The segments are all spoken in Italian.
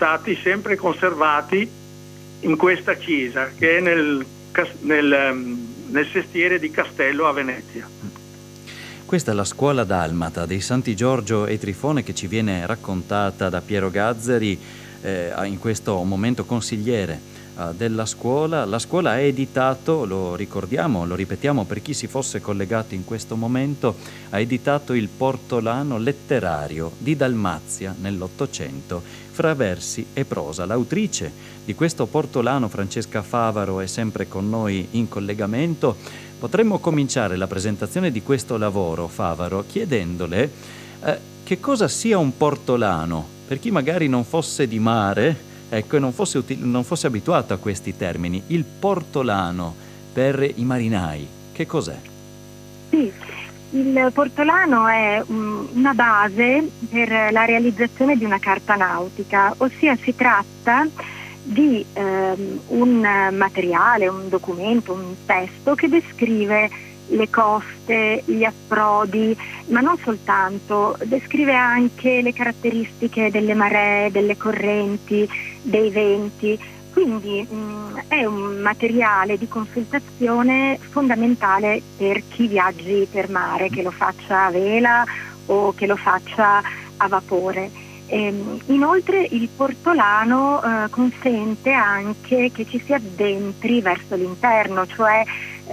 stati sempre conservati in questa chiesa, che è nel sestiere di Castello a Venezia. Questa è la scuola dalmata dei Santi Giorgio e Trifone, che ci viene raccontata da Piero Gazzari in questo momento consigliere della scuola. La scuola ha editato, lo ricordiamo, lo ripetiamo per chi si fosse collegato in questo momento, ha editato il Portolano letterario di Dalmazia nell'Ottocento, fra versi e prosa. L'autrice di questo Portolano, Francesca Favaro, è sempre con noi in collegamento. Potremmo cominciare la presentazione di questo lavoro, Favaro, chiedendole che cosa sia un portolano, per chi magari non fosse di mare, ecco, e non fosse abituato a questi termini. Il portolano per i marinai, che cos'è? Sì, il portolano è una base per la realizzazione di una carta nautica, ossia si tratta di un materiale, un documento, un testo che descrive le coste, gli approdi, ma non soltanto, descrive anche le caratteristiche delle maree, delle correnti, dei venti. Quindi è un materiale di consultazione fondamentale per chi viaggi per mare, che lo faccia a vela o che lo faccia a vapore. Inoltre il portolano consente anche che ci si addentri verso l'interno, cioè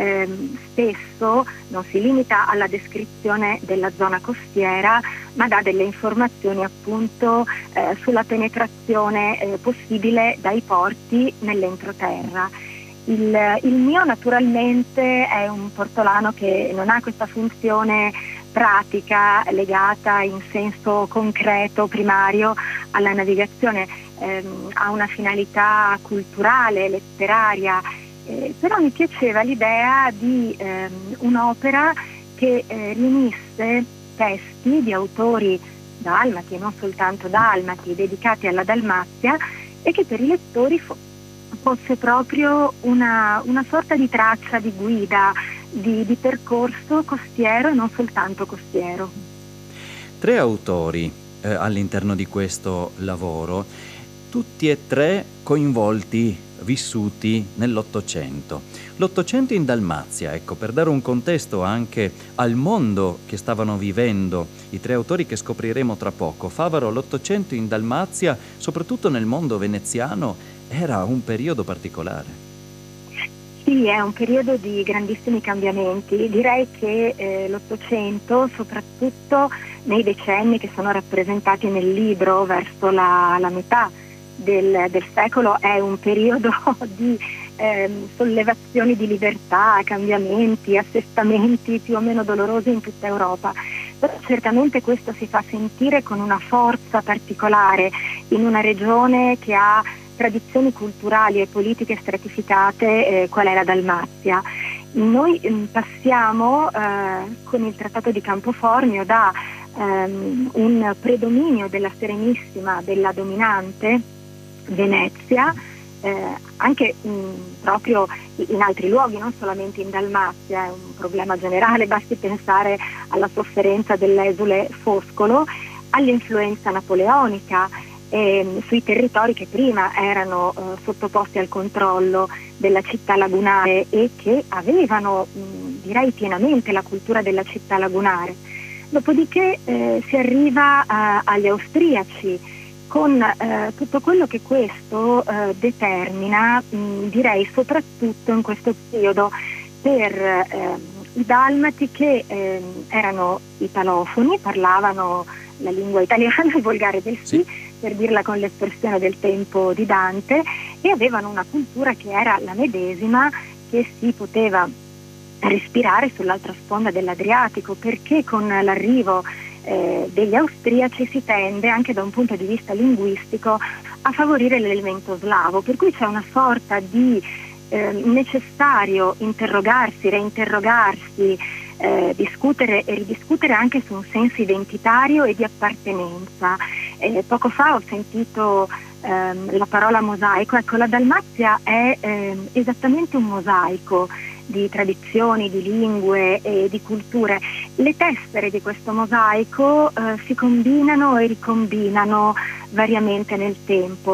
spesso non si limita alla descrizione della zona costiera, ma dà delle informazioni appunto sulla penetrazione possibile dai porti nell'entroterra. Il mio naturalmente è un portolano che non ha questa funzione pratica legata in senso concreto, primario alla navigazione, ha una finalità culturale, letteraria, però mi piaceva l'idea di un'opera che riunisse testi di autori dalmati e non soltanto dalmati, dedicati alla Dalmazia, e che per i lettori fosse proprio una sorta di traccia, di guida, di percorso costiero e non soltanto costiero. 3 autori all'interno di questo lavoro, tutti e 3 coinvolti, vissuti nell'Ottocento. L'Ottocento in Dalmazia, ecco, per dare un contesto anche al mondo che stavano vivendo i 3 autori che scopriremo tra poco. Favaro, l'Ottocento in Dalmazia, soprattutto nel mondo veneziano, era un periodo particolare. Sì, è un periodo di grandissimi cambiamenti. Direi che l'Ottocento, soprattutto nei decenni che sono rappresentati nel libro verso la metà del secolo, è un periodo di sollevazioni di libertà, cambiamenti, assestamenti più o meno dolorosi in tutta Europa. Però certamente questo si fa sentire con una forza particolare in una regione che ha tradizioni culturali e politiche stratificate, qual è la Dalmazia. Noi passiamo con il Trattato di Campoformio da un predominio della Serenissima, della dominante Venezia, anche proprio in altri luoghi, non solamente in Dalmazia, è un problema generale, basti pensare alla sofferenza dell'esule Foscolo, all'influenza napoleonica, sui territori che prima erano sottoposti al controllo della città lagunare e che avevano, direi pienamente, la cultura della città lagunare. Dopodiché si arriva agli austriaci con tutto quello che questo determina, direi soprattutto in questo periodo per i dalmati che erano italofoni, parlavano la lingua italiana, il volgare del sì, per dirla con l'espressione del tempo di Dante, e avevano una cultura che era la medesima, che si poteva respirare sull'altra sponda dell'Adriatico, perché con l'arrivo degli austriaci si tende, anche da un punto di vista linguistico, a favorire l'elemento slavo, per cui c'è una sorta di necessario interrogarsi, reinterrogarsi, discutere e ridiscutere anche su un senso identitario e di appartenenza. Poco fa ho sentito la parola mosaico. Ecco, la Dalmazia è esattamente un mosaico di tradizioni, di lingue e di culture. Le tessere di questo mosaico si combinano e ricombinano variamente nel tempo.